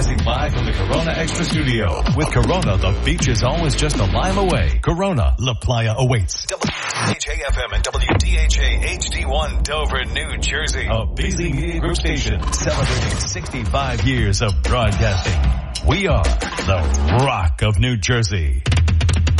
Broadcasting live from the Corona Extra Studio. With Corona, the beach is always just a mile away. Corona, La Playa awaits. WDHA-FM and WDHA-HD1 Dover, New Jersey. A Beasley Media Group station celebrating 65 years of broadcasting. We are the Rock of New Jersey.